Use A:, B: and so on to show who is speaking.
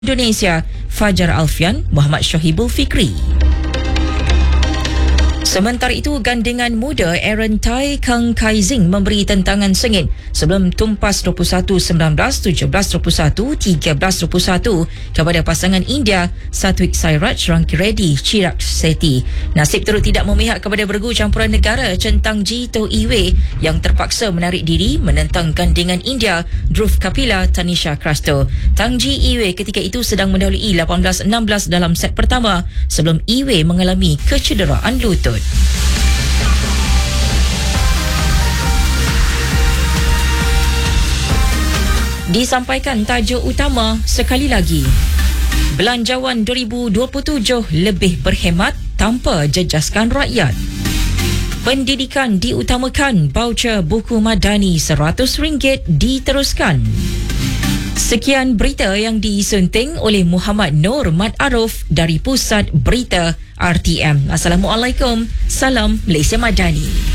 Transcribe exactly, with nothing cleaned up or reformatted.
A: Indonesia Fajar Alfian, Muhammad Syahibul Fikri. Sementara itu, gandingan muda Aaron Tai Kang Kai Zing memberi tentangan sengit sebelum tumpas dua puluh satu sembilan belas, tujuh belas dua puluh satu, tiga belas dua puluh satu kepada pasangan India Satwik Sairaj Rankireddy Chirag Sethi. Nasib turut tidak memihak kepada bergu campuran negara Centang Ji To Iwe yang terpaksa menarik diri menentang gandingan India Dhruv Kapila Tanisha Crasto. Tang Ji Iwe ketika itu sedang mendahului lapan belas enam belas dalam set pertama sebelum Iwe mengalami kecederaan lutut. Disampaikan tajuk utama sekali lagi. Belanjawan dua ribu dua puluh tujuh lebih berhemat tanpa jejaskan rakyat. Pendidikan diutamakan, baucer buku madani seratus ringgit diteruskan. Sekian berita yang disunting oleh Muhammad Nur Mat Aruf dari Pusat Berita R T M. Assalamualaikum. Salam Malaysia Madani.